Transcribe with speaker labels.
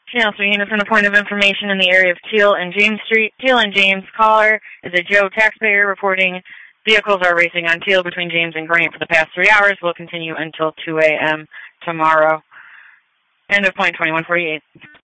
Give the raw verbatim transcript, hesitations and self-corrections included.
Speaker 1: Channel three Henderson, a point of information in the area of Teal and James Street. Teal and James, caller is a Joe taxpayer reporting vehicles are racing on Teal between James and Grant for the past three hours. Will continue until two a m tomorrow. End of point twenty-one forty-eight.